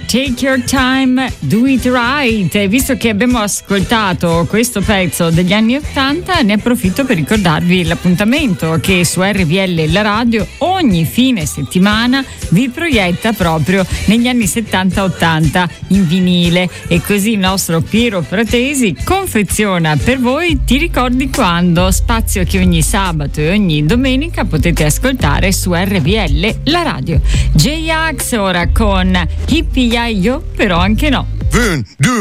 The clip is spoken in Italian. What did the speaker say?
Take Your Time, Do It Right. E visto che abbiamo ascoltato questo pezzo degli anni 80, ne approfitto per ricordarvi l'appuntamento che su RVL la radio ogni fine settimana vi proietta proprio negli anni 70-80 in vinile, e così il nostro Piero Fratesi confeziona per voi Ti ricordi quando, spazio che ogni sabato e ogni domenica potete ascoltare su RVL la radio. J-Ax ora con Hippie Yo, però anche no. 1, 2